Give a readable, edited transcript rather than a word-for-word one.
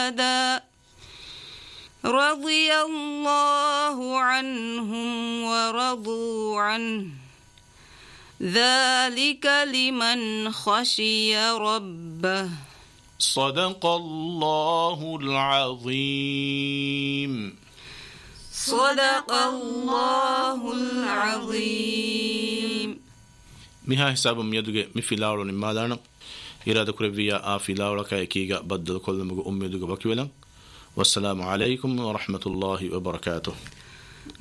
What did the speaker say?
أبدا رضي الله عنهم ورضوا عنه ذلك لمن خشي ربه صدق الله العظيم صدق الله العظيم مها حساب يدوغ مفيلاولو نمادانا إرادة كربية آفيلاولا كايكيغا بدل كل مغو أمي دوغ بكيولا والسلام عليكم ورحمة الله وبركاته.